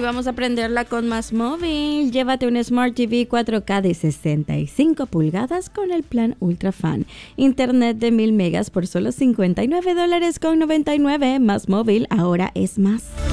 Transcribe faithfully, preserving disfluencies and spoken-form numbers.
vamos a aprenderla con Más Móvil. Llévate un Smart T V cuatro K de sesenta y cinco pulgadas con el plan Ultra Fan. Internet de mil megas por solo cincuenta y nueve dólares con noventa y nueve. Más Móvil, ahora es más.